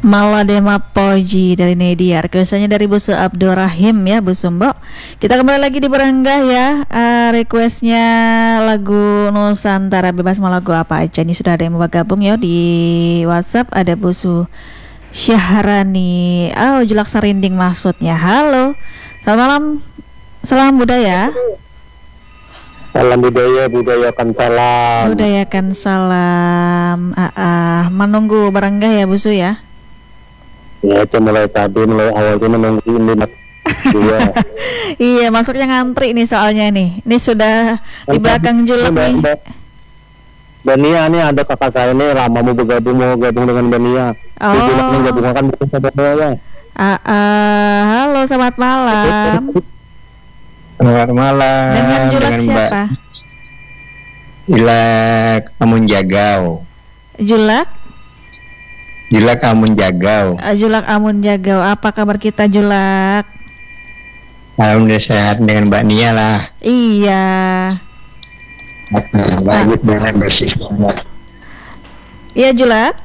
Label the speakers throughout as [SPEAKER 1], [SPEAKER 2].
[SPEAKER 1] Maladema Poji dari Nediar, kesannya dari Bu Su Abdurrahim ya Bu Sumbo. Kita kembali lagi di Berenggah ya. Requestnya lagu Nusantara bebas, mau lagu apa aja. Ini sudah ada yang mau gabung ya di WhatsApp. Ada Bu Su Syahrani. Julak Sarinding maksudnya. Halo, selamat malam. Salam budaya.
[SPEAKER 2] Salam budaya, budayakan salam.
[SPEAKER 1] Budayakan salam. Menunggu Berenggah ya Bu Su ya.
[SPEAKER 2] Ya, mulai awal itu menunggu ini Mas.
[SPEAKER 1] Iya, masuknya ngantri nih soalnya nih. Ini sudah di belakang Julak nih.
[SPEAKER 2] Mbak Nia nih, ada kakak saya nih lama mau gabung dengan Mbak Nia. Julak nih gabung kan sama ya.
[SPEAKER 1] Halo, selamat malam.
[SPEAKER 3] Selamat malam.
[SPEAKER 1] Dengan Julak siapa?
[SPEAKER 3] Julak Amun Jagau. Julak Amun Jagau.
[SPEAKER 1] Julak Amun Jagau. Apa kabar kita Julak?
[SPEAKER 3] Alhamdulillah sehat dengan Mbak Nia lah.
[SPEAKER 1] Iya.
[SPEAKER 3] Bagus banget, bersih banget.
[SPEAKER 1] Iya Julak.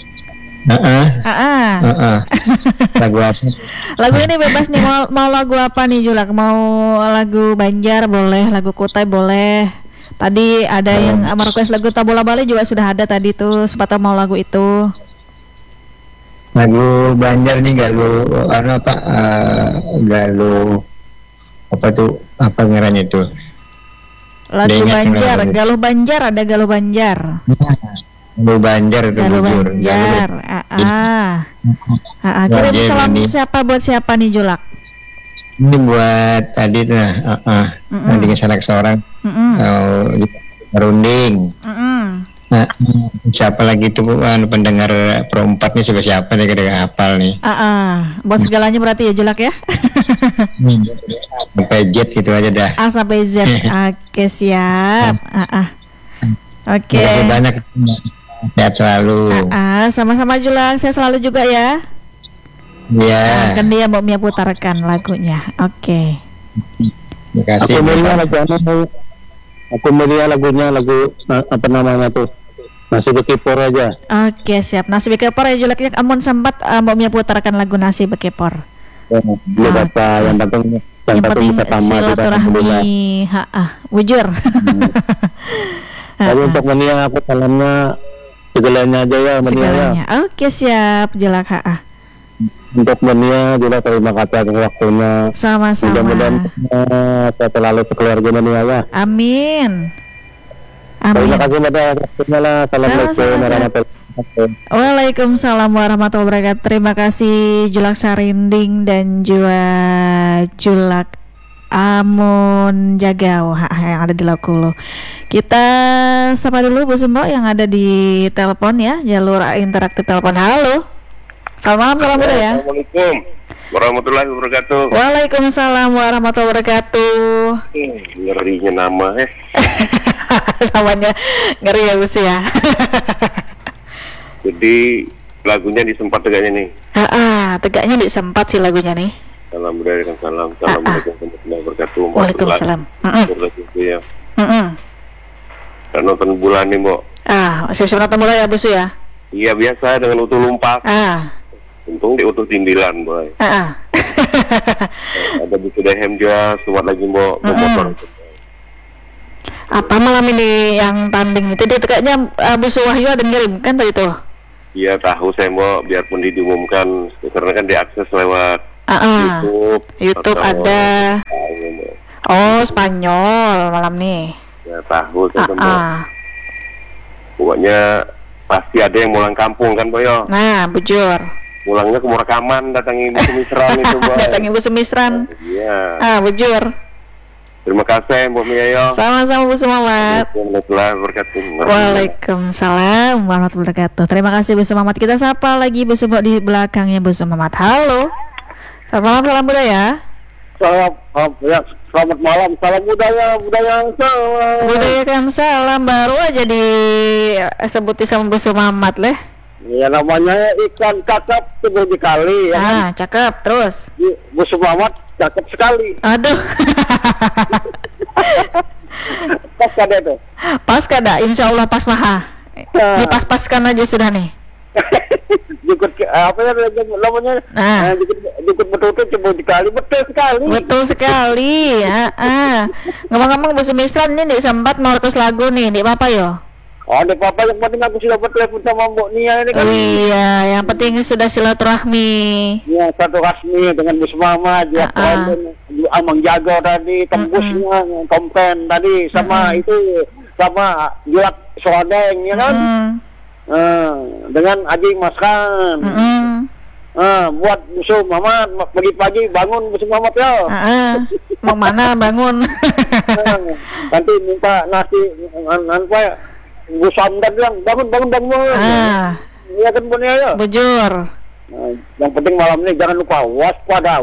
[SPEAKER 3] Lagu apa?
[SPEAKER 1] Lagu ini bebas nih. Mau lagu apa nih Julak? Mau lagu Banjar boleh, lagu Kutai boleh. Tadi ada yang request lagu Tabola Bali juga sudah ada tadi tuh. Sepatah mau lagu itu.
[SPEAKER 3] Lagu Banjar nih galuh apa tuh, apa ngaranya itu?
[SPEAKER 1] Lagu Banjar, Galuh Banjar, ada Galuh Banjar.
[SPEAKER 3] Galuh Banjar itu
[SPEAKER 1] Galuh
[SPEAKER 3] bujur.
[SPEAKER 1] Banjar. Kirim salam siapa buat siapa nih Julak?
[SPEAKER 3] Ini buat tadi tuh, tadi sanak seorang, Runding. Nah, siapa lagi itu pendengar perempat nih, siapa nih kira-kira hafal nih?
[SPEAKER 1] Buat segalanya berarti ya Julak ya?
[SPEAKER 3] Sampai Z gitu aja dah.
[SPEAKER 1] Sampai Z. Oke, siap. Oke.
[SPEAKER 3] Terima kasih banyak. Sehat selalu.
[SPEAKER 1] Sama-sama Julak, saya selalu juga ya.
[SPEAKER 3] Iya.
[SPEAKER 1] Kan dia mau Mia putarkan lagunya. Oke.
[SPEAKER 3] Terima kasih.
[SPEAKER 2] Aku melihat lagunya apa namanya tuh? Nasi Bekipor aja.
[SPEAKER 1] Oke, siap. Nasi Bekipor ya Julak ya. Amun sempat mau Mia putarkan lagu Nasi Bekipor.
[SPEAKER 2] Belum apa yang penting bisa tamat
[SPEAKER 1] silaturahmi. Wujur.
[SPEAKER 2] Tapi untuk Mania aku salamnya segalanya aja ya Mania ya.
[SPEAKER 1] Oke, siap Julak.
[SPEAKER 2] Untuk Mania juga terima kasih atas waktunya.
[SPEAKER 1] Sama-sama.
[SPEAKER 2] Mudah-mudahan saya selalu sekeluarga Mania ya.
[SPEAKER 1] Amin.
[SPEAKER 2] Terima kasih atas waktunya lah. Assalamualaikum warahmatullahi wabarakatuh.
[SPEAKER 1] Waalaikumsalam warahmatullahi wabarakatuh. Terima kasih Julak Sarinding dan juga Julak Amun Jagau yang ada di Lokulu. Kita sapa dulu Bu Sumbo yang ada di telepon ya, jalur interaktif telepon. Halo. Selamat malam, salam budaya.
[SPEAKER 4] Assalamualaikum warahmatullahi wabarakatuh.
[SPEAKER 1] Waalaikumsalam warahmatullahi wabarakatuh.
[SPEAKER 4] Ngerinya nama
[SPEAKER 1] Namanya ngeri ya Gus ya.
[SPEAKER 4] Jadi lagunya disempat tegaknya nih.
[SPEAKER 1] Tegaknya disempat sih lagunya nih.
[SPEAKER 4] Salam budaya dan salam. Assalamualaikum warahmatullahi wabarakatuh.
[SPEAKER 1] Waalaikumsalam.
[SPEAKER 4] Ya. Dan nonton bulan nih, Mbok.
[SPEAKER 1] Siap-siap nonton bola ya Bos ya.
[SPEAKER 4] Iya, biasa dengan utuh lumpak. Untung di utuh 9, Boy. Ada buku Dehem juga, suat lagi Mbok, motor.
[SPEAKER 1] Apa malam ini yang tanding itu dia tegaknya Bu Wahyu ada ngirim kan tadi tuh?
[SPEAKER 4] Iya, tahu saya Mbok, biarpun diumumkan karena kan diakses lewat YouTube
[SPEAKER 1] ada. Spanyol malam nih.
[SPEAKER 4] Ya tahu saya Mbok. Pokoknya pasti ada yang pulang kampung kan Boyo.
[SPEAKER 1] Nah, bujur.
[SPEAKER 4] Pulangnya ke Murakaman, datangi Bu Sumisran itu Boy.
[SPEAKER 1] Datangi Bu Sumisran.
[SPEAKER 4] Iya.
[SPEAKER 1] Bujur.
[SPEAKER 4] Terima kasih Mbak Mia.
[SPEAKER 1] Sama-sama Bu Sumamat. Waalaikumsalam warahmatullahi wabarakatuh. Terima kasih Bu Sumamat. Kita sapa lagi Bu Sumamat di belakangnya Bu Sumamat. Halo. Selamat malam, salam budaya.
[SPEAKER 2] Selamat malam, salam budaya salam.
[SPEAKER 1] Budayakan salam, baru aja disebutin sama Bu Sumamat leh.
[SPEAKER 2] Ya namanya ikan cakep 7 kali ya.
[SPEAKER 1] Cakep terus.
[SPEAKER 2] Bu Sumamat cakep sekali.
[SPEAKER 1] Aduh.
[SPEAKER 2] Pas kada itu.
[SPEAKER 1] Pas kada, insya Allah pas maha. Dipaskan aja sudah nih.
[SPEAKER 2] Jukut apa ya namanya? Dikit betul-betul coba sekali, betul sekali.
[SPEAKER 1] Betul sekali. Ngomong-ngomong Bu Sumisran ini sempat mau request lagu nih, Dik Papa yo.
[SPEAKER 2] Oh, Dik Papa, yang penting aku sudah bertelepon sama Mbok Nia ini kan.
[SPEAKER 1] Iya, yang penting sudah silaturahmi.
[SPEAKER 2] Iya, silaturahmi dengan Bu Mama, dia Amang Jago tadi, tembusnya, komplain tadi sama itu sama Julak Sodeng ya kan. Dengan Aji Maskan. Buat musuh Mama pagi-pagi bangun musuh Mama ya.
[SPEAKER 1] Mau mana bangun?
[SPEAKER 2] Nanti minta nasi apa ya? Gus Samdan bilang bangun. Iya kan punya ya.
[SPEAKER 1] Bujur.
[SPEAKER 2] Yang penting malam ini jangan lupa waspadalah.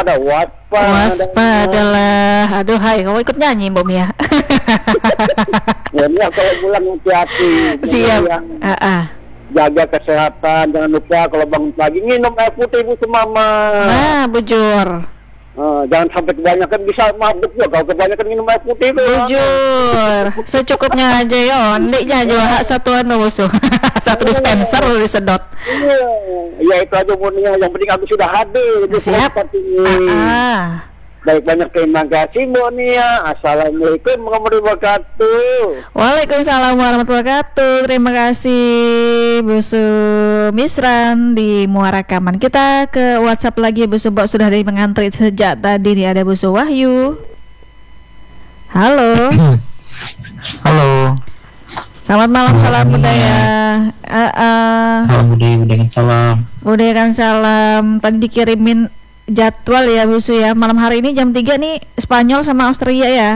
[SPEAKER 1] Aduh, hai, kamu ikut nyanyi Mbak Mia.
[SPEAKER 2] Ya Mia kalau pulang hati-hati.
[SPEAKER 1] Siap.
[SPEAKER 2] Jaga kesehatan, jangan lupa kalau bangun pagi minum air putih Bu Mama.
[SPEAKER 1] Nah, bujur.
[SPEAKER 2] Jangan sampai kebanyakan, bisa mabuk ya kalau kebanyakan minum air putih itu.
[SPEAKER 1] Bujur. Secukupnya aja ya, ndiknya aja hak satu musuh. Satu dispenser disedot.
[SPEAKER 2] Iya, itu aja murninya. Yang penting aku sudah hadir.
[SPEAKER 1] Siap.
[SPEAKER 2] Baik, banyak terima kasih Mbak Nia. Assalamualaikum warahmatullahi wabarakatuh.
[SPEAKER 1] Waalaikumsalam warahmatullahi wabarakatuh. Terima kasih Bu Sumisran di Muara Kaman. Kita ke WhatsApp lagi. Bu Subak sudah dari mengantri sejak tadi nih. Ada Bu Wahyu. Halo.
[SPEAKER 5] Halo.
[SPEAKER 1] Selamat malam, salam budaya.
[SPEAKER 5] Salam budaya,
[SPEAKER 1] budaya salam. Tadi dikirimin jadwal ya Bu Su ya. Malam hari ini jam 3 nih Spanyol sama Austria ya.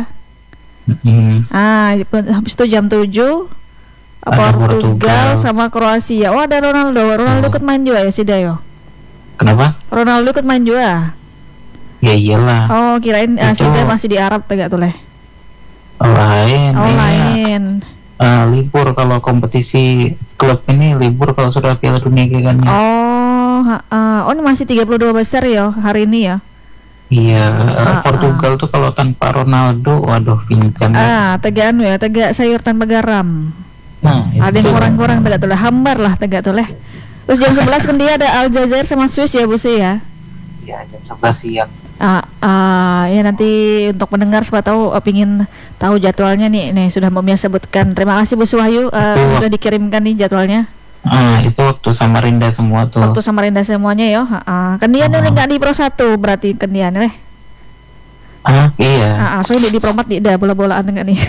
[SPEAKER 1] Habis itu jam 7 Portugal sama Kroasia. Oh, ada Ronaldo ikut main juga ya si Dayo.
[SPEAKER 5] Kenapa?
[SPEAKER 1] Ronaldo ikut main juga.
[SPEAKER 5] Ya iyalah.
[SPEAKER 1] Oh, kirain si Dayo masih di Arab tegak tuh leh.
[SPEAKER 5] Lain. Libur kalau kompetisi klub ini, libur kalau sudah Piala Dunia kan.
[SPEAKER 1] Oh, ini masih 32 besar ya hari ini ya.
[SPEAKER 5] Iya, Portugal tuh kalau tanpa Ronaldo, waduh pincang.
[SPEAKER 1] Tegak sayur tanpa garam.
[SPEAKER 5] Nah,
[SPEAKER 1] ada yang kurang-kurang tegak tuh lah, hambar lah tegak tuh leh. Terus jam 11 kan dia ada Aljazair sama Swiss ya Bu Su ya.
[SPEAKER 5] Iya, jam 11 siang.
[SPEAKER 1] Ya nanti untuk pendengar siapa tahu pingin tahu jadwalnya nih sudah Mbak Mia sebutkan. Terima kasih Bu Wahyu sudah dikirimkan nih jadwalnya.
[SPEAKER 5] Itu waktu Samarinda semua tuh.
[SPEAKER 1] Waktu Samarinda semuanya ya. Kendian nih nggak di Pro 1 berarti kendian leh.
[SPEAKER 5] Iya.
[SPEAKER 1] Soalnya di Pro 4 tidak bola-bolaan enggak nih.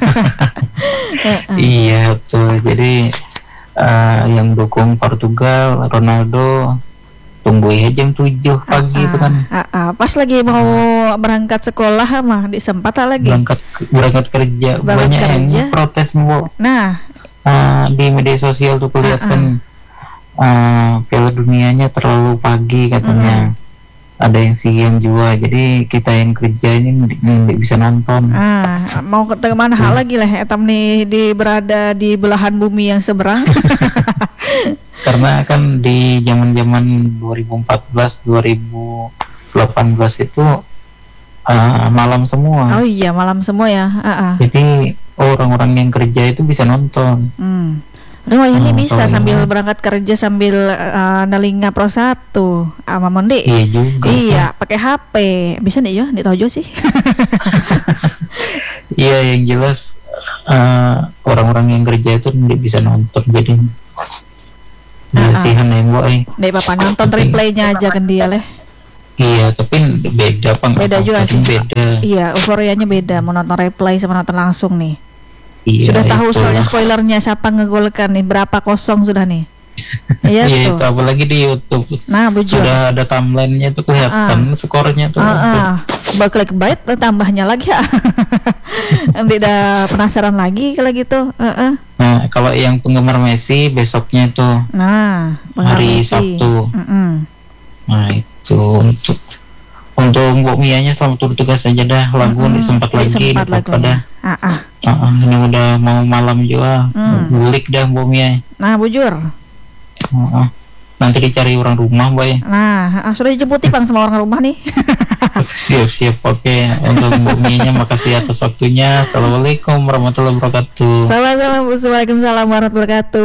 [SPEAKER 5] Iya tuh. Jadi yang dukung Portugal, Ronaldo tunggu ya jam 7 pagi itu kan.
[SPEAKER 1] Pas lagi mau berangkat sekolah mah disempat lagi.
[SPEAKER 5] Berangkat kerja. Banyak yang protes mau.
[SPEAKER 1] Nah,
[SPEAKER 5] di media sosial tuh kelihatan Piala Dunianya terlalu pagi katanya. Ada yang siang juga, jadi kita yang kerja ini nggak bisa nonton.
[SPEAKER 1] Mau ke mana hal lagi lah etam nih berada di belahan bumi yang seberang.
[SPEAKER 5] Karena kan di zaman-zaman 2014 2018 itu malam semua.
[SPEAKER 1] Oh iya, malam semua ya.
[SPEAKER 5] Jadi orang-orang yang kerja itu bisa nonton.
[SPEAKER 1] Ini bisa sambil berangkat kerja sambil nelinga Pro 1 sama Mondi.
[SPEAKER 5] Iya juga.
[SPEAKER 1] Iya, pakai HP. Bisa nih ya, di Tojo sih.
[SPEAKER 5] Iya, yang jelas orang-orang yang kerja itu tidak bisa nonton, jadi kasihan ya Mbak.
[SPEAKER 1] Nih Papa nonton replaynya aja kan dia leh.
[SPEAKER 5] Iya, tapi beda
[SPEAKER 1] Beda juga sih.
[SPEAKER 5] Beda.
[SPEAKER 1] Iya, euforianya beda mau nonton replay sama nonton langsung nih.
[SPEAKER 5] Iya,
[SPEAKER 1] sudah tahu soalnya spoilernya siapa ngegolkan nih, berapa kosong sudah nih. Iya
[SPEAKER 5] itu apalagi di YouTube.
[SPEAKER 1] Nah,
[SPEAKER 5] sudah ada timelinenya tuh kelihatan skornya tuh.
[SPEAKER 1] Bakal clickbait tambahnya lagi ya. Tidak penasaran lagi kalau gitu.
[SPEAKER 5] Nah, kalau yang penggemar Messi besoknya tuh.
[SPEAKER 1] Nah,
[SPEAKER 5] hari
[SPEAKER 1] Messi.
[SPEAKER 5] Sabtu. Nah, itu untuk Mbok Mianya selamat bertugas aja dah. Lagu sempat lagi pada. Ini udah mau malam juga. Bulik dah Mbok Mia.
[SPEAKER 1] Nah, bujur.
[SPEAKER 5] Nanti dicari orang rumah, Boy.
[SPEAKER 1] Nah, sudah dijemputi Bang sama orang rumah nih.
[SPEAKER 5] Siap, oke. Untuk Mbok Mianya makasih atas waktunya. Assalamualaikum warahmatullahi wabarakatuh.
[SPEAKER 1] Waalaikumsalam warahmatullahi wabarakatuh.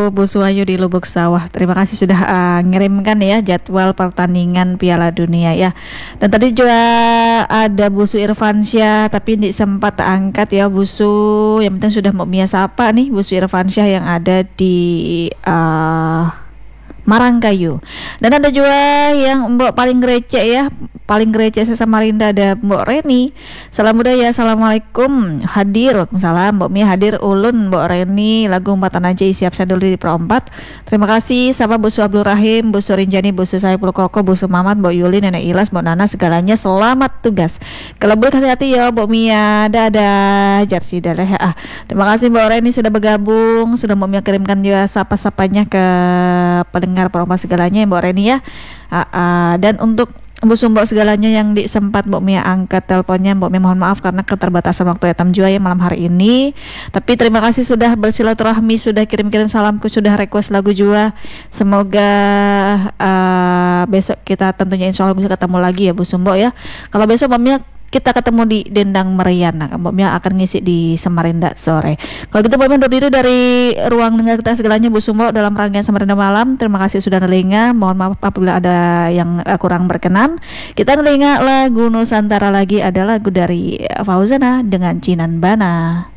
[SPEAKER 1] Bu Suwayu di Lubuk Sawah. Terima kasih sudah ngirimkan ya jadwal pertandingan Piala Dunia ya. Dan tadi juga ada Bu Su Irfansyah tapi tidak sempat angkat ya Bu Su. Yang penting sudah mau Mia sapa nih Bu Su Irfansyah yang ada di Marangkayu. Dan ada juga yang Mbok paling receh ya, paling receh Samarinda, ada Mbok Reni. Salam budaya, assalamualaikum. Hadir, waalaikumsalam. Mbok Mia hadir, ulun Mbok Reni, lagu Umpatan aja siap saya dulu di Pro 4. Terima kasih sama Bu Su Abdul Rahim, Bu Su Rinjani, Bu Su Saiful Koko, Bu Su Mamat, Mbok Yuli, Nenek Ilas, Mbok Nana, segalanya selamat tugas. Kalau boleh hati-hati ya Mbok Mia. Dadah, Jarsi daleh. Terima kasih Mbok Reni sudah bergabung, sudah Mbok Mia kirimkan juga sapa-sapanya ke pendengar Pro 4 segalanya ya Mbok Reni ya. Dan untuk Bu Sumbok segalanya yang sempat Mbok Mia angkat teleponnya, Mbok Mia mohon maaf karena keterbatasan waktu ya Tam Jua ya malam hari ini. Tapi terima kasih sudah bersilaturahmi, sudah kirim-kirim salamku, sudah request lagu Jua. Semoga besok kita tentunya insya Allah bisa ketemu lagi ya Bu Sumbok ya. Kalau besok Mbok Mia kita ketemu di Dendang Merian. Mbok Mia akan ngisi di Samarinda sore. Kalau gitu Mbok Mia undur diri dari ruang dengar kita segalanya Bu Sumbok dalam rangkaian Samarinda Malam. Terima kasih sudah nelinga. Mohon maaf apabila ada yang kurang berkenan. Kita nelinga lagu Nusantara lagi, ada lagu dari Fauzana dengan Cinan Bana.